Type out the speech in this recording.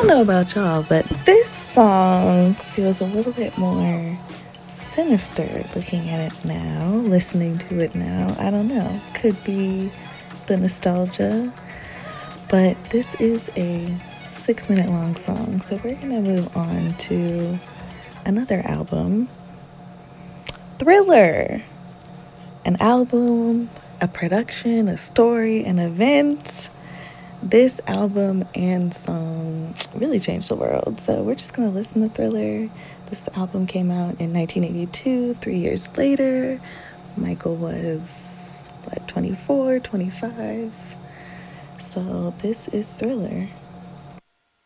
don't know about y'all, but this song feels a little bit more sinister looking at it now, listening to it now. I don't know. Could be the nostalgia. But this is a 6-minute long song. So we're going to move on to another album, Thriller. An album, a production, a story, an event. This album and song really changed the world. So we're just going to listen to Thriller. This album came out in 1982, 3 years later. Michael was, 24, 25. So this is Thriller.